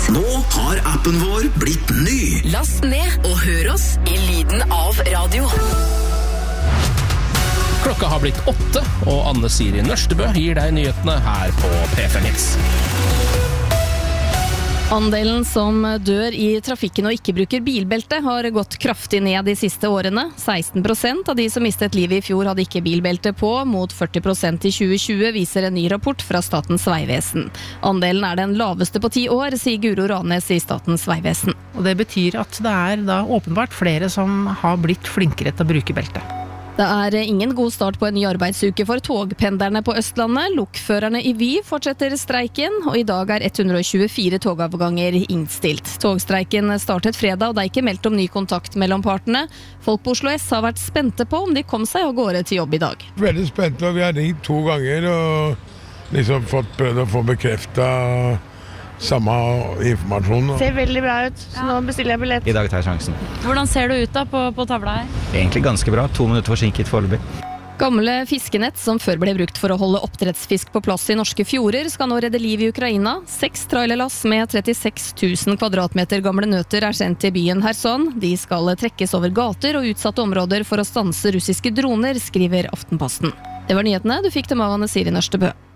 Nå har appen vår blitt ny. Last ned og hør oss i lyden av radio. Klokka har blitt 8, og Anne Siri Nørstebø gir deg nyhetene her på P5 Hits. Andelen som dør i trafikken og ikke bruker bilbelte har gått kraftig ned de siste årene. 16% av de som mistet livet i fjor hadde ikke bilbelte på, mot 40% i 2020, viser en ny rapport fra Statens Vegvesen. Andelen er den laveste på 10 år, sier Guro Ranes i Statens Vegvesen. Og det betyr at det er da åpenbart flere som har blitt flinkere til å bruke belte. Det er ingen god start på en ny arbeidsuke for togpendlerne på Østlandet. Lokførerne i Vy fortsetter streiken, og i dag er 124 togavganger innstilt. Togstreiken startet fredag, og det er ikke meldt om ny kontakt mellom partene. Folk på Oslo S har vært spente på om de kom seg av gårde til jobb i dag. Veldig spente, og vi har ringt 2 ganger og liksom prøvd å få bekreftet samme informasjon. Ser veldig bra ut, så nå bestiller jeg billett. I dag tar jeg sjansen. Hvordan ser det ut da på tavla her? Egentlig ganske bra, 2 minutter forsinket foreløpig. Gamle fiskenett som før ble brukt for å holde oppdrettsfisk på plass i norske fjorder, skal nå redde liv i Ukraina. 6 trailerlass med 36 000 kvadratmeter gamle nøter er sendt til byen Kherson. De skal trekkes over gater og utsatte områder for å stanse russiske droner, skriver Aftenposten. Det var nyhetene du fikk dem av Anne Siri Nørstebø.